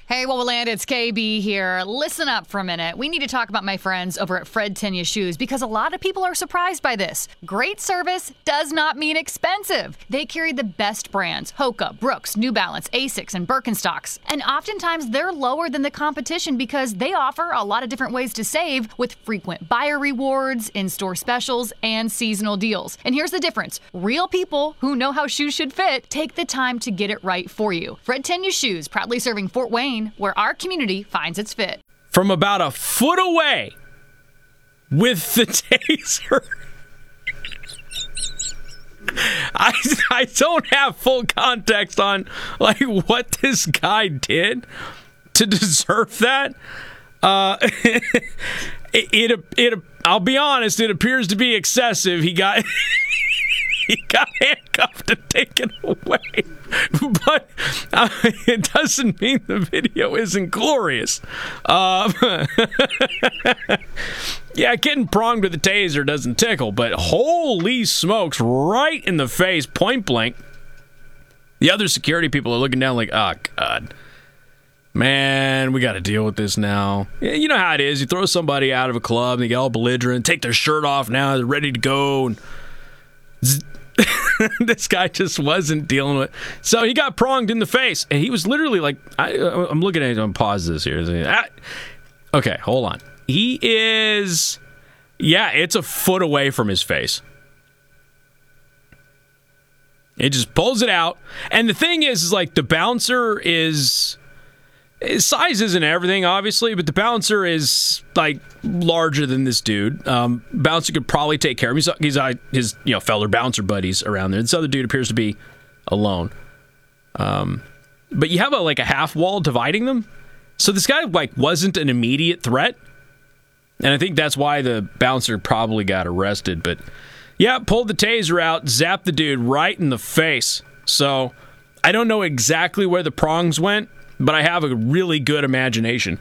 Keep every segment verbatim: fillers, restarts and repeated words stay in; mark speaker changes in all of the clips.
Speaker 1: Hey, Wowoland, it's K B here. Listen up for a minute. We need to talk about my friends over at Fred Tenya Shoes because a lot of people are surprised by this. Great service does not mean expensive. They carry the best brands, Hoka, Brooks, New Balance, Asics, and Birkenstocks. And oftentimes they're lower than the competition because they offer a lot of different ways to save with frequent buyer rewards, in-store specials, and seasonal deals. And here's the difference. Real people who know how shoes should fit take the time to get it right for you. Fred Tenya Shoes, proudly serving Fort Wayne, where our community finds its fit.
Speaker 2: From about a foot away with the taser. I, I don't have full context on like what this guy did to deserve that. Uh, it, it, it, I'll be honest, it appears to be excessive. He got... He got handcuffed and taken away. But uh, it doesn't mean the video isn't glorious. Uh, yeah, getting pronged with a taser doesn't tickle, but holy smokes, right in the face, point blank. The other security people are looking down like, oh, God. Man, we got to deal with this now. You know how it is. You throw somebody out of a club, and they get all belligerent, take their shirt off now, they're ready to go, and... Z- this guy just wasn't dealing with it. So he got pronged in the face, and he was literally like, I, I'm looking at him, I'm pause this here. Okay, hold on. He is, yeah, it's a foot away from his face. It just pulls it out. And the thing is, is like the bouncer is... His size isn't everything, obviously, but the bouncer is like larger than this dude. Um, bouncer could probably take care of him. He's, he's uh, his you know fellow bouncer buddies around there. This other dude appears to be alone. Um, but you have a like a half wall dividing them, so this guy like wasn't an immediate threat, and I think that's why the bouncer probably got arrested. But yeah, pulled the taser out, zapped the dude right in the face. So I don't know exactly where the prongs went, but I have a really good imagination.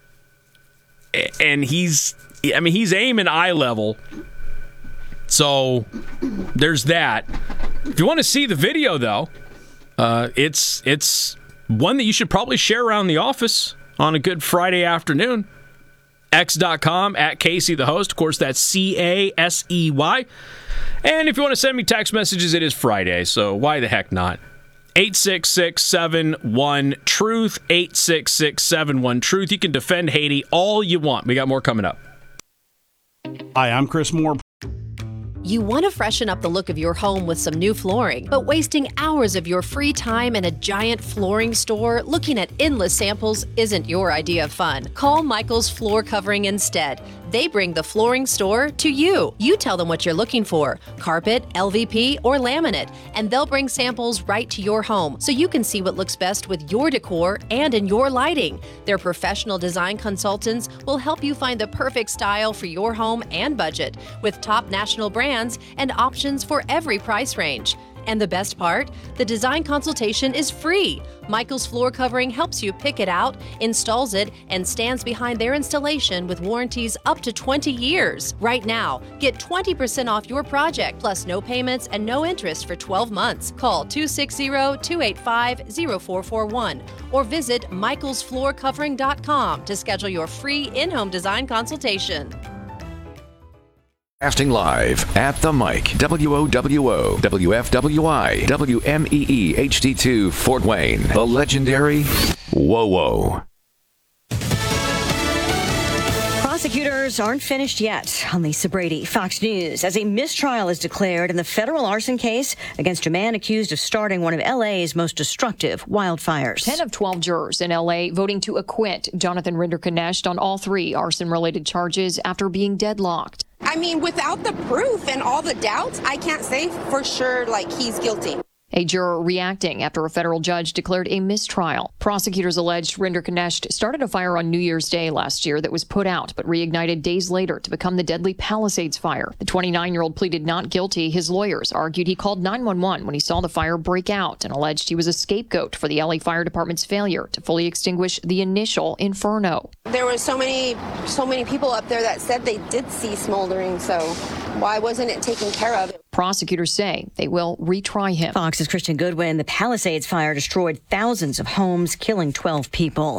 Speaker 2: And he's, I mean, he's aiming eye level. So there's that. If you want to see the video, though, uh, it's it's one that you should probably share around the office on a good Friday afternoon. X dot com, at Casey the host. Of course, that's C A S E Y. And if you want to send me text messages, it is Friday, so why the heck not? eight six six, seven one, truth, eight six six, seven one, truth. You can defend Haiti all you want. We got more coming up.
Speaker 3: Hi, I'm Chris Moore.
Speaker 4: You want to freshen up the look of your home with some new flooring, but wasting hours of your free time in a giant flooring store looking at endless samples isn't your idea of fun. Call Michael's Floor Covering instead. They bring the flooring store to you. You tell them what you're looking for, carpet, L V P, or laminate, and they'll bring samples right to your home so you can see what looks best with your decor and in your lighting. Their professional design consultants will help you find the perfect style for your home and budget with top national brands and options for every price range. And the best part? The design consultation is free. Michael's Floor Covering helps you pick it out, installs it, and stands behind their installation with warranties up to twenty years. Right now, get twenty percent off your project, plus no payments and no interest for twelve months. Call two six zero, two eight five, zero four four one or visit michaels floor covering dot com to schedule your free in-home design consultation.
Speaker 5: Casting live at the mic, W O W O, W F W I, W M E E H D two, Fort Wayne, the legendary Wowo.
Speaker 6: Prosecutors aren't finished yet. I'm Lisa Brady, Fox News. As a mistrial is declared in the federal arson case against a man accused of starting one of L A's most destructive wildfires.
Speaker 7: ten of twelve jurors in L A voting to acquit Jonathan Rinderknecht on all three arson-related charges after being deadlocked.
Speaker 8: I mean, without the proof and all the doubts, I can't say for sure, like, he's guilty.
Speaker 7: A juror reacting after a federal judge declared a mistrial. Prosecutors alleged Rinderknecht started a fire on New Year's Day last year that was put out but reignited days later to become the deadly Palisades fire. The twenty-nine-year-old pleaded not guilty. His lawyers argued he called nine one one when he saw the fire break out and alleged he was a scapegoat for the L A Fire Department's failure to fully extinguish the initial inferno.
Speaker 8: There were so many, so many people up there that said they did see smoldering, so why wasn't it taken care of?
Speaker 7: Prosecutors say they will retry him.
Speaker 6: Fox's Christian Goodwin. The Palisades fire destroyed thousands of homes, killing twelve people.